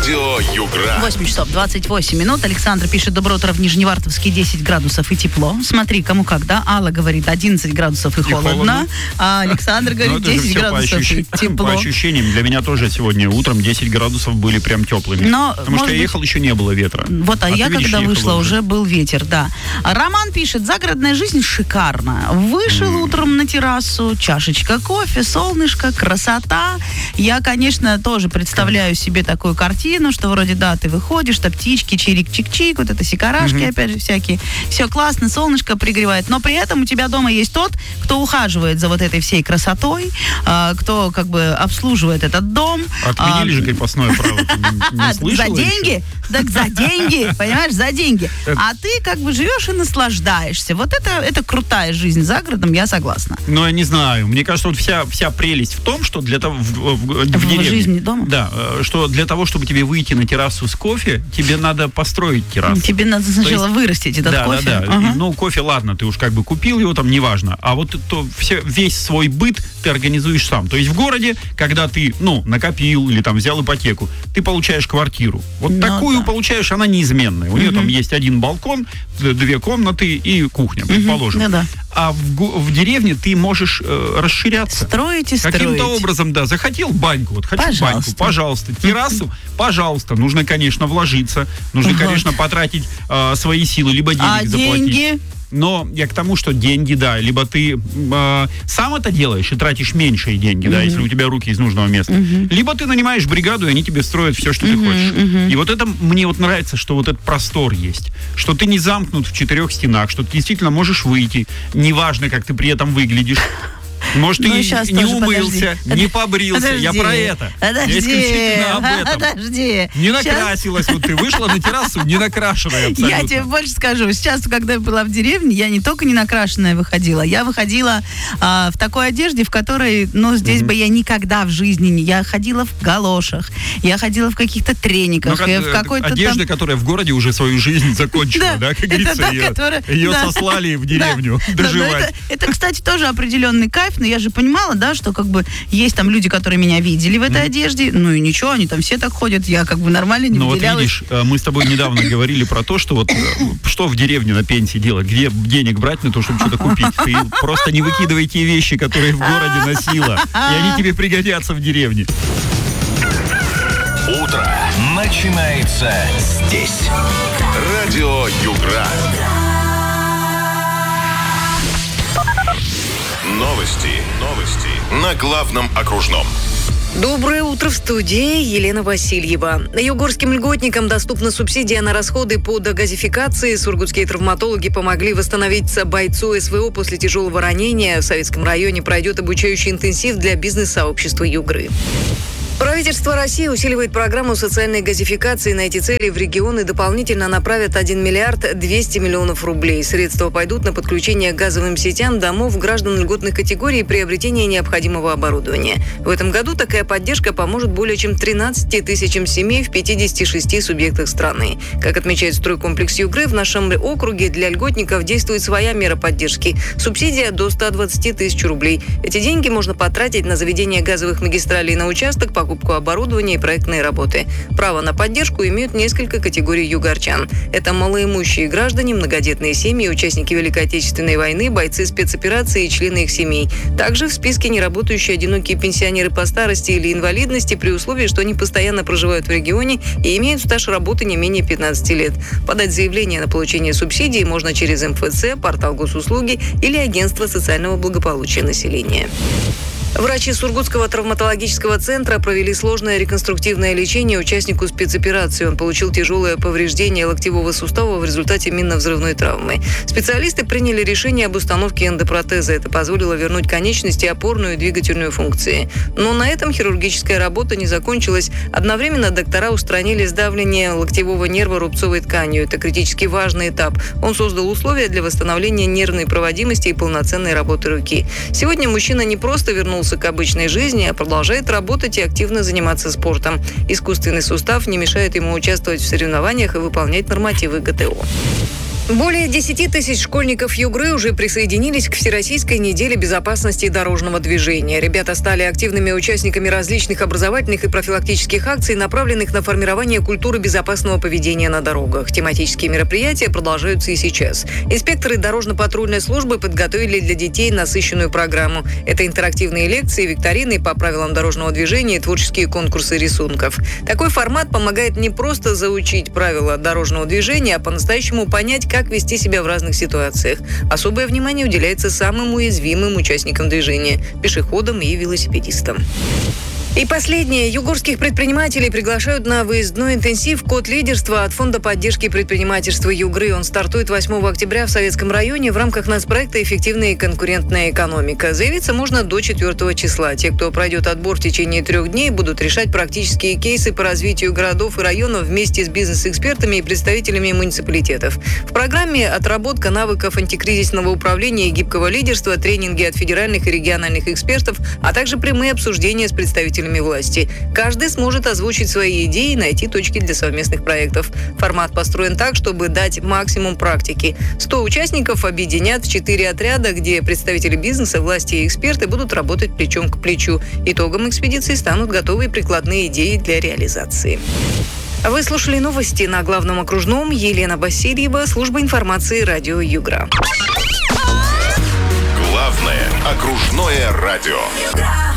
Радио Югра. 8 часов 28 минут. Александр пишет: доброе утро, в Нижневартовске 10 градусов и тепло. Смотри, кому как, да? Алла говорит 11 градусов и холодно. А Александр говорит 10 градусов и тепло. По ощущениям, для меня тоже сегодня утром 10 градусов были прям теплыми. Потому что я ехал, еще не было ветра. Вот, а я когда вышла, уже был ветер, да. Роман пишет: загородная жизнь шикарна. Вышел утром на террасу, чашечка кофе, солнышко, красота. Я, конечно, тоже представляю себе такую картину, что вроде, да, ты выходишь, там птички, чирик-чик-чик, вот это сикарашки, опять же, всякие. Все классно, солнышко пригревает. Но при этом у тебя дома есть тот, кто ухаживает за вот этой всей красотой, кто как бы обслуживает этот дом. Отменили же крепостное право, ты не слышала? За деньги? Так за деньги, понимаешь, за деньги. А ты как бы живешь и наслаждаешься. Вот это крутая жизнь за городом, я согласна. Ну, я не знаю. Мне кажется, вот вся прелесть в том, что для того в деревне, жизни дома? Да, что для того, чтобы тебе выйти на террасу с кофе, тебе надо построить террасу. Тебе надо сначала вырастить этот кофе. Да. Ну, кофе, ладно, ты уж как бы купил его, там, неважно. А вот весь свой быт ты организуешь сам. То есть в городе, когда ты, накопил или там взял ипотеку, ты получаешь квартиру. Вот такую получаешь, она неизменная. У нее там есть один балкон, 2 комнаты и кухня, предположим. А в деревне ты можешь расширяться. Строить и строить. Каким-то образом, да. Захотел баньку, вот хочу баньку, пожалуйста. Террасу, пожалуйста. Нужно, конечно, вложиться. Нужно, конечно, потратить свои силы, либо денег заплатить. Деньги? Но я к тому, что деньги, да, либо ты сам это делаешь и тратишь меньшие деньги, да, если у тебя руки из нужного места, либо ты нанимаешь бригаду, и они тебе строят все, что ты хочешь. И вот это мне вот нравится, что вот этот простор есть, что ты не замкнут в 4 стенах, что ты действительно можешь выйти, неважно, как ты при этом выглядишь. Может, ты не умылся, не побрился. Я про это. Я исключительно об этом. Подожди. Не накрасилась. Вот ты вышла на террасу не накрашенная абсолютно. Я тебе больше скажу. Сейчас, когда я была в деревне, я не только не накрашенная выходила. Я выходила в такой одежде, в которой, здесь бы я никогда в жизни не... Я ходила в галошах, я ходила в каких-то трениках. Одежда, которая в городе уже свою жизнь закончила, да, как говорится, ее сослали в деревню доживать. Это, кстати, тоже определенный кайф. Но я же понимала, да, что как бы есть там люди, которые меня видели в этой одежде, ну и ничего, они там все так ходят, я как бы нормально не выделялась. Вот видишь, мы с тобой недавно говорили про то, что вот что в деревне на пенсии делать, где денег брать на то, чтобы что-то купить. Ты просто не выкидывай те вещи, которые в городе носила, и они тебе пригодятся в деревне. Утро начинается здесь. Радио Югра. Новости на главном окружном. Доброе утро, в студии Елена Васильева. Югорским льготникам доступна субсидия на расходы по дегазификации. Сургутские травматологи помогли восстановить бойцу СВО после тяжелого ранения. В Советском районе пройдет обучающий интенсив для бизнес-сообщества Югры. Правительство России усиливает программу социальной газификации. На эти цели в регионы дополнительно направят 1 миллиард 200 миллионов рублей. Средства пойдут на подключение к газовым сетям домов граждан льготных категорий и приобретение необходимого оборудования. В этом году такая поддержка поможет более чем 13 тысячам семей в 56 субъектах страны. Как отмечает стройкомплекс Югры, в нашем округе для льготников действует своя мера поддержки. Субсидия до 120 тысяч рублей. Эти деньги можно потратить на заведение газовых магистралей на участок, покупку оборудования и проектные работы. Право на поддержку имеют несколько категорий югорчан. Это малоимущие граждане, многодетные семьи, участники Великой Отечественной войны, бойцы спецоперации и члены их семей. Также в списке неработающие одинокие пенсионеры по старости или инвалидности при условии, что они постоянно проживают в регионе и имеют стаж работы не менее 15 лет. Подать заявление на получение субсидий можно через МФЦ, портал госуслуги или агентство социального благополучия населения. Врачи Сургутского травматологического центра провели сложное реконструктивное лечение участнику спецоперации. Он получил тяжелое повреждение локтевого сустава в результате минно-взрывной травмы. Специалисты приняли решение об установке эндопротеза. Это позволило вернуть конечности, опорную и двигательную функции. Но на этом хирургическая работа не закончилась. Одновременно доктора устранили сдавление локтевого нерва рубцовой тканью. Это критически важный этап. Он создал условия для восстановления нервной проводимости и полноценной работы руки. Сегодня мужчина не просто вернулся к обычной жизни, а продолжает работать и активно заниматься спортом. Искусственный сустав не мешает ему участвовать в соревнованиях и выполнять нормативы ГТО. Более 10 тысяч школьников Югры уже присоединились к Всероссийской неделе безопасности дорожного движения. Ребята стали активными участниками различных образовательных и профилактических акций, направленных на формирование культуры безопасного поведения на дорогах. Тематические мероприятия продолжаются и сейчас. Инспекторы дорожно-патрульной службы подготовили для детей насыщенную программу. Это интерактивные лекции, викторины по правилам дорожного движения и творческие конкурсы рисунков. Такой формат помогает не просто заучить правила дорожного движения, а по-настоящему понять, как вести себя в разных ситуациях. Особое внимание уделяется самым уязвимым участникам движения – пешеходам и велосипедистам. И последнее. Югорских предпринимателей приглашают на выездной интенсив «Код лидерства» от Фонда поддержки предпринимательства Югры. Он стартует 8 октября в Советском районе в рамках нацпроекта «Эффективная и конкурентная экономика». Заявиться можно до 4 числа. Те, кто пройдет отбор в течение 3 дней, будут решать практические кейсы по развитию городов и районов вместе с бизнес-экспертами и представителями муниципалитетов. В программе отработка навыков антикризисного управления и гибкого лидерства, тренинги от федеральных и региональных экспертов, а также прямые обсуждения с представителями власти. Каждый сможет озвучить свои идеи и найти точки для совместных проектов. Формат построен так, чтобы дать максимум практики. 100 участников объединят в 4 отряда, где представители бизнеса, власти и эксперты будут работать плечом к плечу. Итогом экспедиции станут готовые прикладные идеи для реализации. Вы слушали новости на Главном окружном. Елена Васильева, служба информации радио Югра. Главное окружное радио.